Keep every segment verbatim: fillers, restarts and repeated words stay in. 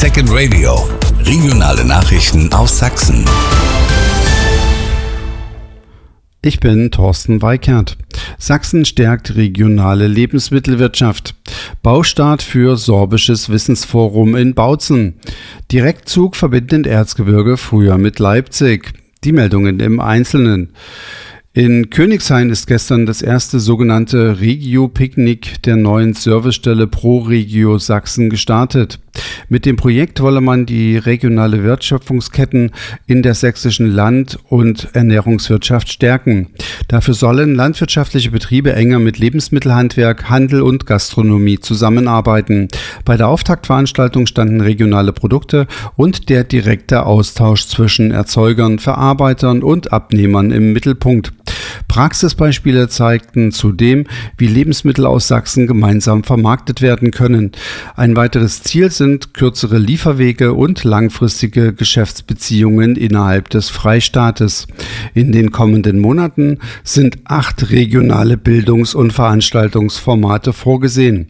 Second Radio. Regionale Nachrichten aus Sachsen. Ich bin Thorsten Weikert. Sachsen stärkt regionale Lebensmittelwirtschaft. Baustart für Sorbisches Wissensforum in Bautzen. Direktzug verbindet Erzgebirge früher mit Leipzig. Die Meldungen im Einzelnen. In Königshain ist gestern das erste sogenannte Regio-Picknick der neuen Servicestelle ProRegio Sachsen gestartet. Mit dem Projekt wolle man die regionale Wertschöpfungsketten in der sächsischen Land- und Ernährungswirtschaft stärken. Dafür sollen landwirtschaftliche Betriebe enger mit Lebensmittelhandwerk, Handel und Gastronomie zusammenarbeiten. Bei der Auftaktveranstaltung standen regionale Produkte und der direkte Austausch zwischen Erzeugern, Verarbeitern und Abnehmern im Mittelpunkt. Praxisbeispiele zeigten zudem, wie Lebensmittel aus Sachsen gemeinsam vermarktet werden können. Ein weiteres Ziel sind kürzere Lieferwege und langfristige Geschäftsbeziehungen innerhalb des Freistaates. In den kommenden Monaten sind acht regionale Bildungs- und Veranstaltungsformate vorgesehen.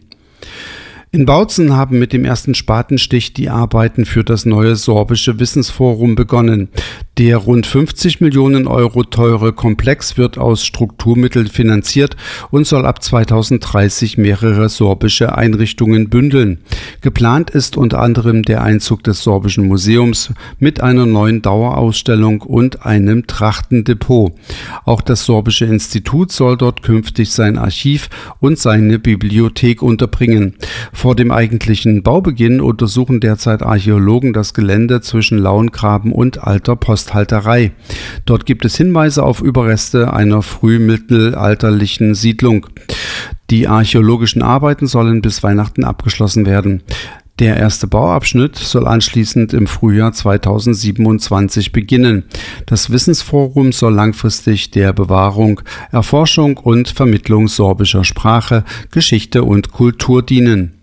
In Bautzen haben mit dem ersten Spatenstich die Arbeiten für das neue Sorbische Wissensforum begonnen. Der rund fünfzig Millionen Euro teure Komplex wird aus Strukturmitteln finanziert und soll ab zweitausenddreißig mehrere sorbische Einrichtungen bündeln. Geplant ist unter anderem der Einzug des Sorbischen Museums mit einer neuen Dauerausstellung und einem Trachtendepot. Auch das Sorbische Institut soll dort künftig sein Archiv und seine Bibliothek unterbringen. Vor dem eigentlichen Baubeginn untersuchen derzeit Archäologen das Gelände zwischen Lauengraben und alter Posthalterei. Dort gibt es Hinweise auf Überreste einer frühmittelalterlichen Siedlung. Die archäologischen Arbeiten sollen bis Weihnachten abgeschlossen werden. Der erste Bauabschnitt soll anschließend im Frühjahr zweitausendsiebenundzwanzig beginnen. Das Wissensforum soll langfristig der Bewahrung, Erforschung und Vermittlung sorbischer Sprache, Geschichte und Kultur dienen.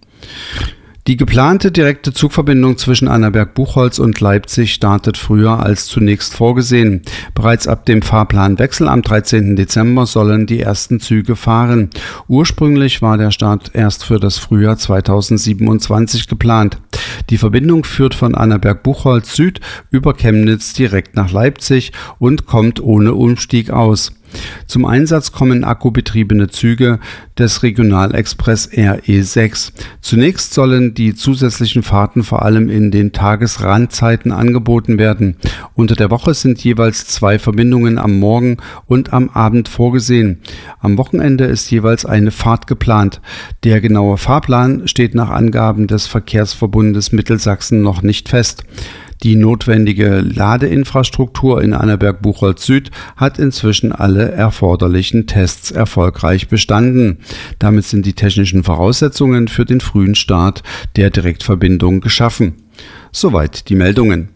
Die geplante direkte Zugverbindung zwischen Annaberg-Buchholz und Leipzig startet früher als zunächst vorgesehen. Bereits ab dem Fahrplanwechsel am dreizehnten Dezember sollen die ersten Züge fahren. Ursprünglich war der Start erst für das Frühjahr zweitausendsiebenundzwanzig geplant. Die Verbindung führt von Annaberg-Buchholz Süd über Chemnitz direkt nach Leipzig und kommt ohne Umstieg aus. Zum Einsatz kommen akkubetriebene Züge des Regionalexpress R E sechs. Zunächst sollen die zusätzlichen Fahrten vor allem in den Tagesrandzeiten angeboten werden. Unter der Woche sind jeweils zwei Verbindungen am Morgen und am Abend vorgesehen. Am Wochenende ist jeweils eine Fahrt geplant. Der genaue Fahrplan steht nach Angaben des Verkehrsverbundes Mittelsachsen noch nicht fest. Die notwendige Ladeinfrastruktur in Annaberg-Buchholz Süd hat inzwischen alle erforderlichen Tests erfolgreich bestanden. Damit sind die technischen Voraussetzungen für den frühen Start der Direktverbindung geschaffen. Soweit die Meldungen.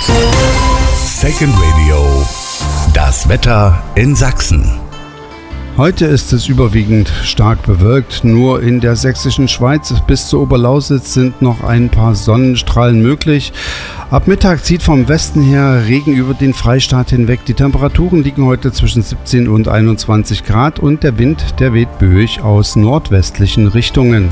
Second Radio. Das Wetter in Sachsen. Heute ist es überwiegend stark bewölkt. Nur in der sächsischen Schweiz bis zur Oberlausitz sind noch ein paar Sonnenstrahlen möglich. Ab Mittag zieht vom Westen her Regen über den Freistaat hinweg. Die Temperaturen liegen heute zwischen siebzehn und einundzwanzig Grad und der Wind, der weht böig aus nordwestlichen Richtungen.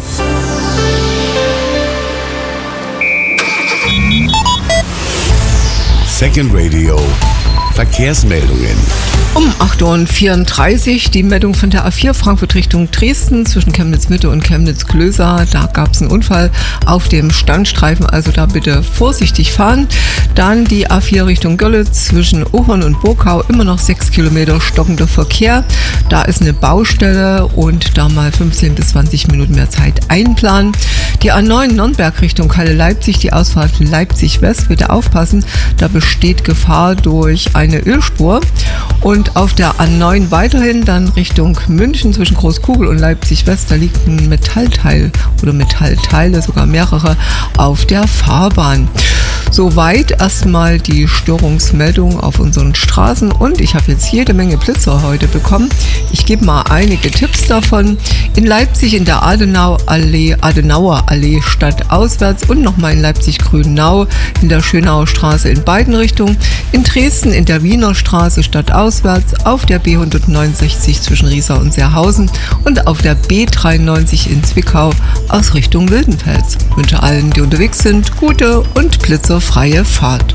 Second Radio. Verkehrsmeldungen. Um acht Uhr vierunddreißig die Meldung von der A vier Frankfurt Richtung Dresden zwischen Chemnitz-Mitte und Chemnitz-Klöser. Da gab es einen Unfall auf dem Standstreifen, also da bitte vorsichtig fahren. Dann die A vier Richtung Görlitz zwischen Ohorn und Burkau, immer noch sechs Kilometer stockender Verkehr. Da ist eine Baustelle und da mal fünfzehn bis zwanzig Minuten mehr Zeit einplanen. Die A neun Nürnberg Richtung Halle-Leipzig, die Ausfahrt Leipzig-West, bitte aufpassen, da besteht Gefahr durch eine Ölspur. Und auf der A neun weiterhin dann Richtung München zwischen Großkugel und Leipzig-West, da liegt ein Metallteil oder Metallteile, sogar mehrere, auf der Fahrbahn. Soweit erstmal die Störungsmeldung auf unseren Straßen und ich habe jetzt jede Menge Blitzer heute bekommen. Ich gebe mal einige Tipps davon. In Leipzig in der Adenauer-Allee, Adenauer Allee stadtauswärts und nochmal in Leipzig-Grünau in der Schönauer Straße in beiden Richtungen. In Dresden in der Wiener Straße stadtauswärts, auf der B hundertneunundsechzig zwischen Riesa und Seerhausen und auf der B dreiundneunzig in Zwickau aus Richtung Wildenfels. Ich wünsche allen, die unterwegs sind, gute und blitzerfreie Fahrt.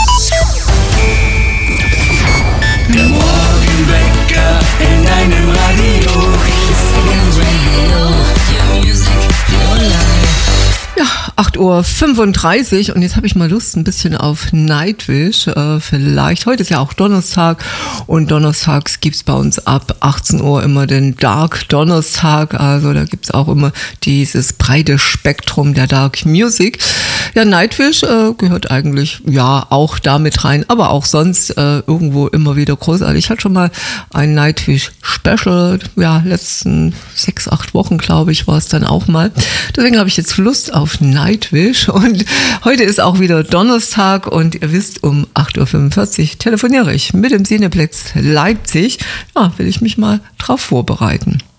Der Morgenwecker in deinem Radio. Ja, acht Uhr fünfunddreißig und jetzt habe ich mal Lust ein bisschen auf Nightwish. Äh, vielleicht, heute ist ja auch Donnerstag und donnerstags gibt's bei uns ab achtzehn Uhr immer den Dark Donnerstag. Also da gibt's auch immer dieses breite Spektrum der Dark Music. Ja, Nightwish äh, gehört eigentlich ja auch damit rein, aber auch sonst äh, irgendwo immer wieder großartig. Ich hatte schon mal ein Nightwish Special, ja, letzten sechs, acht Wochen, glaube ich, war es dann auch mal. Deswegen habe ich jetzt Lust auf Nightwish und heute ist auch wieder Donnerstag und ihr wisst, um acht Uhr fünfundvierzig telefoniere ich mit dem Cineplex Leipzig. Ja, will ich mich mal drauf vorbereiten.